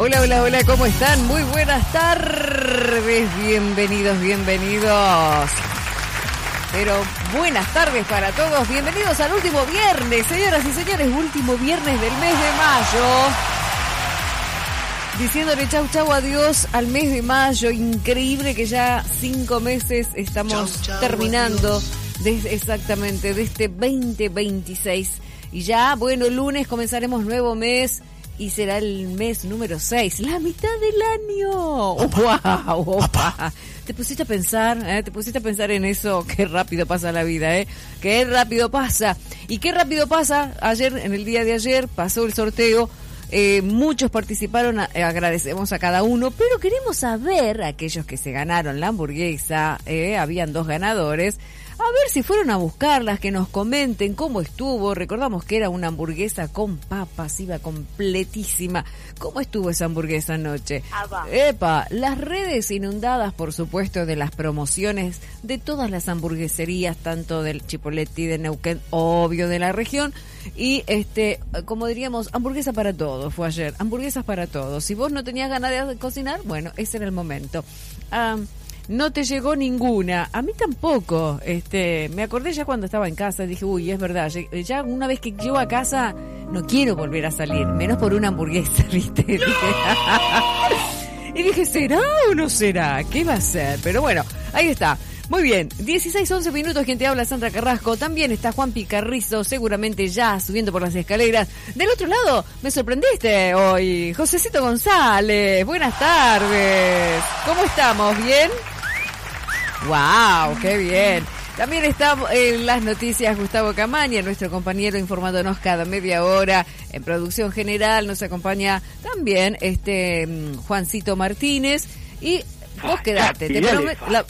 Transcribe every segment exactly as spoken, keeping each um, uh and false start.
Hola, hola, hola, ¿cómo están? Muy buenas tardes, bienvenidos, bienvenidos. Pero buenas tardes para todos, bienvenidos al último viernes, señoras y señores, último viernes del mes de mayo. Diciéndole chau, chau, adiós al mes de mayo, increíble que ya cinco meses estamos chau, chau, terminando desde, exactamente de este veinte veintiséis. Y ya, bueno, lunes comenzaremos nuevo mes. Y será el mes número seis, la mitad del año. ¡Wow! Opa. Te pusiste a pensar, ¿eh? Te pusiste a pensar en eso. Qué rápido pasa la vida, ¿eh? Qué rápido pasa. Y qué rápido pasa. Ayer, en el día de ayer, pasó el sorteo. Eh, muchos participaron, eh, agradecemos a cada uno, pero queremos saber, aquellos que se ganaron la hamburguesa, eh, habían dos ganadores, a ver si fueron a buscarlas, que nos comenten cómo estuvo. Recordamos que era una hamburguesa con papas, iba completísima. ¿Cómo estuvo esa hamburguesa anoche? Aba. Epa, las redes inundadas, por supuesto, de las promociones de todas las hamburgueserías, tanto del Chipoleti, de Neuquén, obvio de la región, y este, como diríamos, hamburguesa para todos, fue ayer, hamburguesas para todos. Si vos no tenías ganas de cocinar, bueno, ese era el momento. Ah... No te llegó ninguna, a mí tampoco. Este, me acordé ya cuando estaba en casa, dije, uy, es verdad, ya una vez que llego a casa no quiero volver a salir, menos por una hamburguesa, ¿viste? Dije, y dije, ¿será o no será? ¿Qué va a ser? Pero bueno, ahí está. Muy bien, dieciséis, once minutos, quien te habla, Sandra Carrasco. También está Juan Picarrizo, seguramente ya subiendo por las escaleras. Del otro lado, me sorprendiste hoy, Josecito González. Buenas tardes. ¿Cómo estamos? ¿Bien? ¡Wow! ¡Qué bien! También está en las noticias Gustavo Camaña, nuestro compañero, informándonos cada media hora. En producción general nos acompaña también este Juancito Martínez. Y vos quedate, te prometo, la,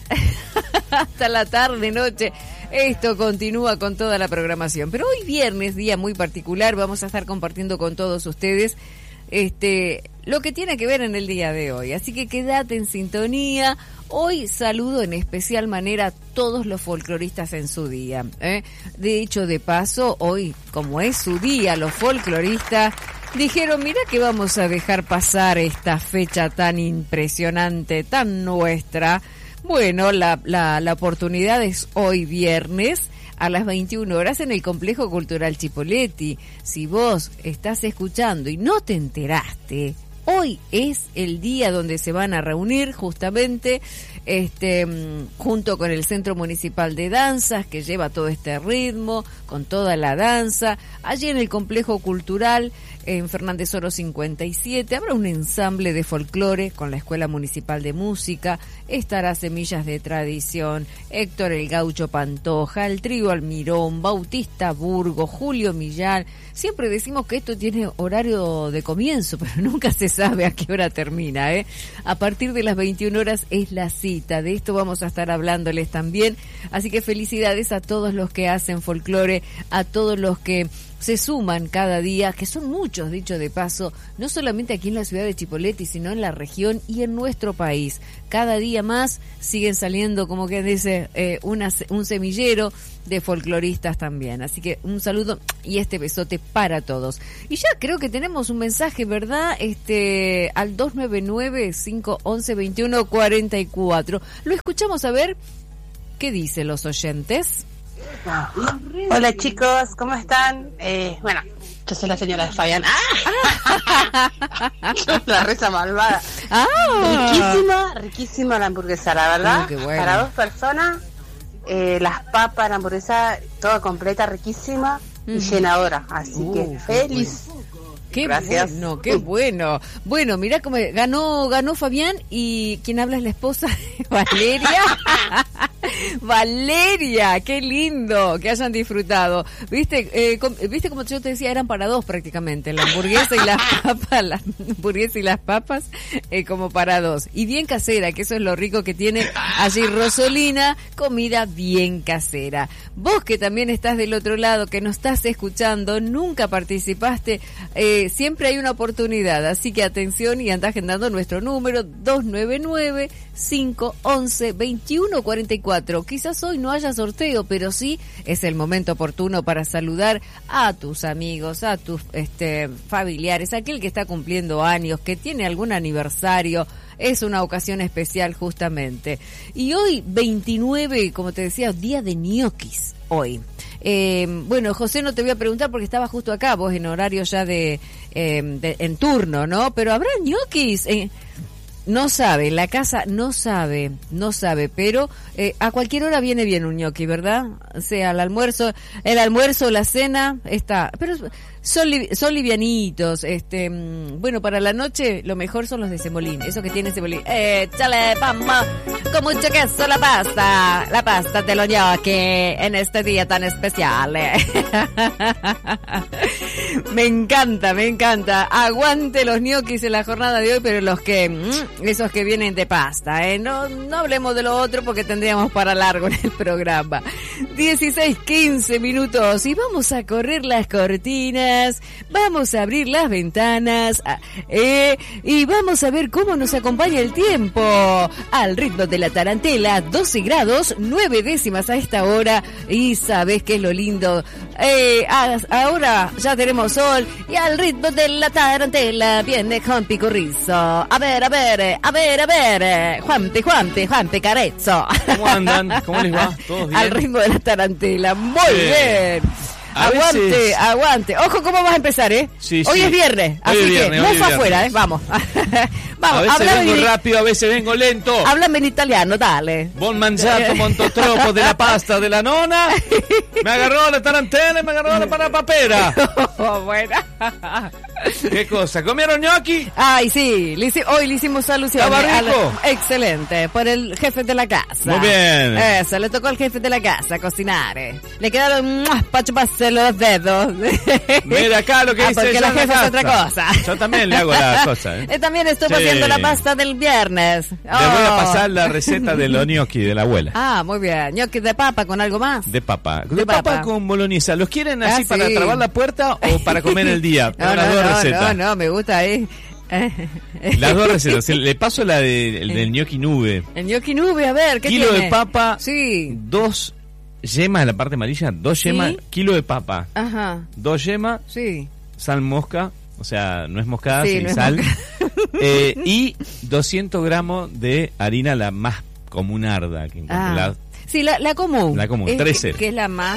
hasta la tarde, noche. Esto continúa con toda la programación. Pero hoy viernes, día muy particular, vamos a estar compartiendo con todos ustedes este lo que tiene que ver en el día de hoy. Así que quédate en sintonía. Hoy saludo en especial manera a todos los folcloristas en su día. ¿eh? De hecho, de paso, hoy, como es su día, los folcloristas dijeron, mira que vamos a dejar pasar esta fecha tan impresionante, tan nuestra. Bueno, la, la, la oportunidad es hoy viernes a las veintiuna horas en el Complejo Cultural Chipoleti. Si vos estás escuchando y no te enteraste, hoy es el día donde se van a reunir justamente este junto con el Centro Municipal de Danzas, que lleva todo este ritmo, con toda la danza. Allí en el Complejo Cultural, en Fernández Oro cincuenta y siete, habrá un ensamble de folclore con la Escuela Municipal de Música. Estará Semillas de Tradición, Héctor el Gaucho Pantoja, el Trío Almirón, Bautista Burgo, Julio Millán. Siempre decimos que esto tiene horario de comienzo, pero nunca se sabe a qué hora termina, ¿eh? A partir de las veintiuna horas es la cita. De esto vamos a estar hablándoles también. Así que felicidades a todos los que hacen folclore, a todos los que se suman cada día, que son muchos, dicho de paso, no solamente aquí en la ciudad de Chipoleti, sino en la región y en nuestro país. Cada día más siguen saliendo, como que dice, eh, una, un semillero de folcloristas también. Así que un saludo y este besote para todos. Y ya creo que tenemos un mensaje, ¿verdad? Este, al dos nueve nueve, cinco once, veintiuno cuarenta y cuatro. Lo escuchamos a ver qué dicen los oyentes. Hola chicos, ¿cómo están? Eh, bueno, yo soy la señora de Fabián. ¡Ah! La risa malvada. ¡Ah! Riquísima, riquísima la hamburguesa, la verdad. Oh, bueno. Para dos personas, eh, las papas, la hamburguesa, toda completa, riquísima y mm. llenadora. Así uh, que feliz. Bueno. Qué Gracias. bueno, qué bueno. Bueno, mirá cómo ganó, ganó Fabián y quien habla es la esposa de Valeria. Valeria, qué lindo que hayan disfrutado. Viste, eh, com, viste como yo te decía, eran para dos prácticamente, la hamburguesa y las papas, la hamburguesa y las papas, eh, como para dos. Y bien casera, que eso es lo rico que tiene allí Rosolina, comida bien casera. Vos que también estás del otro lado, que nos estás escuchando, nunca participaste, eh, siempre hay una oportunidad, así que atención y anda agendando nuestro número dos nueve nueve, cinco once, veintiuno cuarenta y cuatro. veinticuatro. Quizás hoy no haya sorteo, pero sí es el momento oportuno para saludar a tus amigos, a tus este, familiares, aquel que está cumpliendo años, que tiene algún aniversario. Es una ocasión especial justamente. Y hoy, veintinueve, como te decía, día de ñoquis hoy. Eh, bueno, José, no te voy a preguntar porque estaba justo acá, vos en horario ya de, eh, de en turno, ¿no? Pero ¿habrá ñoquis? Eh, no sabe, la casa no sabe, no sabe, pero eh, a cualquier hora viene bien un ñoqui, ¿verdad? O sea, el almuerzo, el almuerzo, la cena, está, pero son, li, son livianitos, este, bueno, para la noche lo mejor son los de semolín, eso que tiene semolín. Eh, chale, vamos, con mucho queso la pasta, la pasta de los ñoqui en este día tan especial. Eh. Me encanta, me encanta. Aguante los ñoquis en la jornada de hoy, pero los que, mmm, esos que vienen de pasta, eh. No, no hablemos de lo otro porque tendríamos para largo en el programa. dieciséis, quince minutos y vamos a correr las cortinas, vamos a abrir las ventanas, eh, y vamos a ver cómo nos acompaña el tiempo. Al ritmo de la tarantela, doce grados, nueve décimas a esta hora, y sabes qué es lo lindo. Eh, a, ahora ya tenemos sol y al ritmo de la tarantela viene Juan Picurrizo. A ver, a ver, a ver, a ver, Juanpe, Juanpe, Juanpe Carezzo. ¿Cómo andan? ¿Cómo les va? ¿Todos bien? Al ritmo de la tarantela, muy eh, bien. Aguante, veces... aguante. Ojo cómo vas a empezar, ¿eh? Sí, hoy sí. es viernes, hoy así es viernes, que mufa afuera, ¿eh? Vamos. Vamos, a veces vengo en... rápido, a veces vengo lento. Háblame en italiano, dale. Buon mangiato molto troppo della pasta della nonna. Me agarró la tarantela y me agarró la papera. Oh, bueno. ¿Qué cosa? ¿Comieron gnocchi? Ay, sí, le hice, hoy le hicimos alusión. ¿Estaba rico? La, excelente, por el jefe de la casa. Muy bien. Eso, le tocó al jefe de la casa cocinar. Le quedaron para chuparse los dedos. Mira acá lo que ah, dice porque ella la jefa en la es otra cosa. Yo también le hago las cosas, ¿eh? También estuvo sí. haciendo la pasta del viernes. Oh. Le voy a pasar la receta de los gnocchi de la abuela. Ah, muy bien. Gnocchi de papa con algo más. De papa. De, de papa. papa con boloñesa. ¿Los quieren así ah, para sí. trabar la puerta o para comer el día? No, las no, dos no, recetas. no, no, me gusta ahí. Las dos recetas. Le paso la de, el del gnocchi nube. El gnocchi nube, a ver, ¿qué Kilo tiene? de papa. Sí. Dos yemas de la parte amarilla. Dos yemas. ¿Sí? Kilo de papa. Ajá. Dos yemas. Sí. Sal mosca. O sea, no es moscada, sí, sí, no sal. Es eh, y doscientos gramos de harina, la más comunarda. Que ah. la, sí, la, la común. La común, es, trece. Que, que es la más...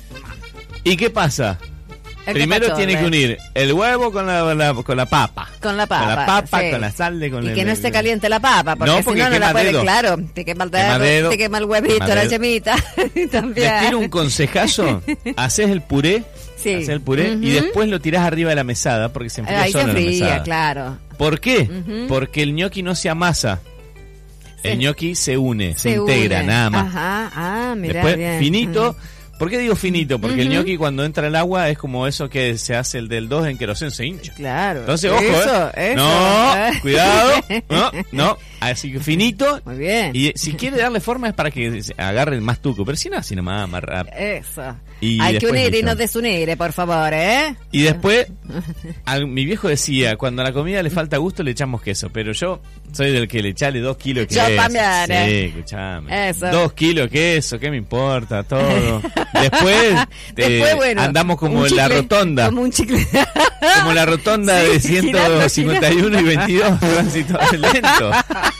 ¿Y qué pasa? El Primero capacho, tiene que unir el huevo con la, la con la papa. Con la papa. Con la papa, sí. con la sal de con y el, que no esté caliente la papa, porque, no, porque si no, no la puede, dedo. claro, te quema el dedo, quema dedo, te quema el huevito, quema la dedo. semita. También. Les tiro un consejazo. Haces el puré, sí. haces el puré uh-huh. y después lo tirás arriba de la mesada porque se enfría Ahí solo se en la enfría, mesada. claro. ¿Por qué? Uh-huh. Porque el gnocchi no se amasa. Sí. El gnocchi se une, se, se integra, une. nada más. Ajá, ah, mirá, después, bien. finito... Uh-huh. ¿Por qué digo finito? Porque uh-huh. el gnocchi cuando entra el agua es como eso que se hace el del dos en queroseno, se hincha. Claro. Entonces, ojo, eso, ¿eh? Eso. No, cuidado. No, no. Así que finito. Muy bien. Y si quiere darle forma es para que agarre más tuco. Pero si no, así nomás, más rápido. Eso. Y hay que unir listo. y no desunir, por favor, ¿eh? Y después, al, mi viejo decía, cuando a la comida le falta gusto le echamos queso. Pero yo soy del que le echale dos kilos de queso. Yo también, Sí, ¿eh? escuchame. Eso. Dos kilos de queso, ¿qué me importa? Todo. Después, Después eh, bueno, andamos como en chicle, la rotonda. Como un chicle. Como la rotonda Sí, de ciento cincuenta y uno y veintidós, tránsito lento.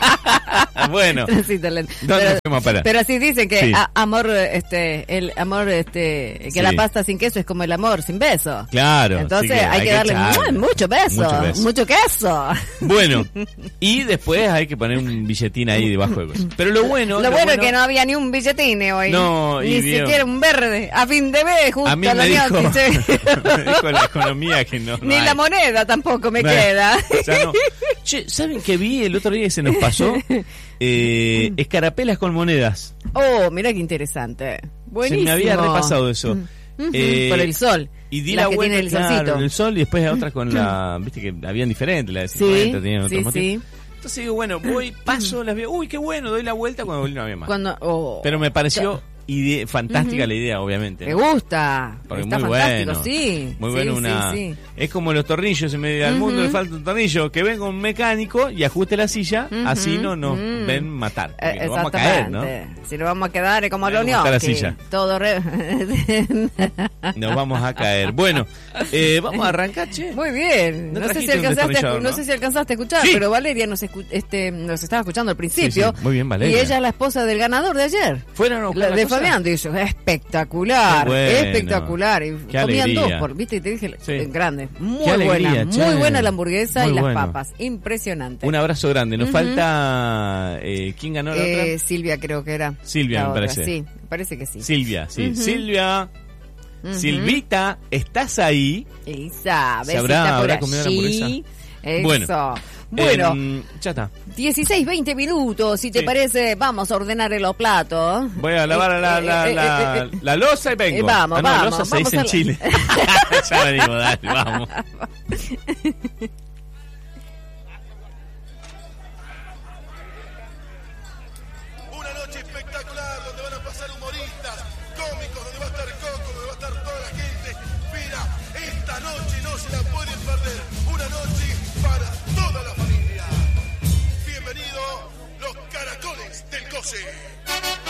Bueno, Tránsito lento. ¿dónde Pero, fuimos a parar? pero así dicen que Sí. a, amor, este, el amor, este, que Sí. la pasta sin queso es como el amor sin beso. Claro. Entonces así que hay, que darle echarle. mu- mucho beso, Mucho beso. mucho queso. Bueno, y después hay que poner un billetín ahí debajo de cosas. Pero lo bueno... Lo, bueno es que no había ni un billetín hoy. No, ni y vio. siquiera un verde. A fin de mes, justo A mí a me los dijo, ñoquis, sí. me dijo la economía que no, no Ni hay. la moneda tampoco me No, queda. ya no. Che, ¿saben qué vi el otro día que se nos pasó? Eh, escarapelas con monedas. Oh, mira qué interesante. Buenísimo. Se me había repasado eso. Uh-huh. Eh, Por el sol. Y di Las la que vuelta, tienen el claro, solcito. el sol y después a otras con la... Viste que habían diferentes, la de Sí, cincuenta, tenían otros sí, motivos. sí. Entonces digo, bueno, voy, paso, las veo, uy, qué bueno, doy la vuelta, cuando volví no había más. Cuando, oh. Pero me pareció Ide- fantástica uh-huh. la idea, obviamente. Me ¿no? gusta. Porque está muy fantástico, bueno. sí. Muy sí, bueno una. Sí, sí. Es como los tornillos en medio del uh-huh. mundo, le falta un tornillo. Que venga un mecánico y ajuste la silla, uh-huh. así no nos uh-huh. ven matar. Eh, nos vamos a caer, ¿no? Si nos vamos a quedar como la unión. La silla. Todo re... Nos vamos a caer. Bueno, eh, vamos a arrancar, che. Muy bien. No, no, sé, si alcanzaste a, ¿no? no sé si alcanzaste a escuchar, sí. pero Valeria nos, escu- este, nos estaba escuchando al principio. Sí, sí. Muy bien, Valeria. Y ella es la esposa del ganador de ayer. ¿Fueron a buscar la, de la cosa? Fabián, dice, espectacular, bueno. espectacular. Y Qué comían alegría. dos, por, viste, y te dije, sí. grande. Muy Qué buena, alegría, muy che. buena la hamburguesa muy y las bueno. papas. Impresionante. Un abrazo grande. Nos uh-huh. falta... Eh, ¿Quién ganó la eh, otra? Silvia creo que era. Silvia, me otra. parece. Sí, me parece que sí. Silvia, sí. Uh-huh. Silvia... Uh-huh. Silvita, ¿estás ahí? Elisa, ¿Se habrá, por habrá allí. comido la hamburguesa? Eso. Bueno, bueno eh, ya está. dieciséis, veinte minutos, si te sí. parece, vamos a ordenar los platos. Voy a lavar eh, la, eh, la, eh, la, eh, la loza y vengo. Eh, vamos, ah, no, vamos. La loza se vamos dice en Chile. Ya venimos, dale, vamos. Una noche espectacular donde van a pasar humoristas, cómicos, donde va a estar Coco, donde va a estar toda la gente. Mira, esta noche no se la pueden perder. Una noche para toda la familia. Bienvenido, los caracoles del Coce.